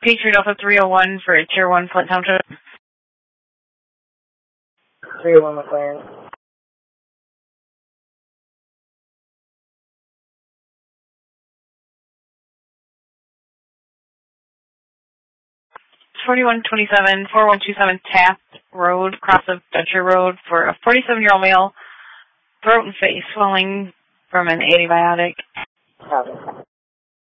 Patriot Alpha 301 for Tier 1 Flint Township. 301 McLaren. 4127, 4127 Taft Road, cross of Dutcher Road for a 47-year-old male, throat and face swelling from an antibiotic. Copy.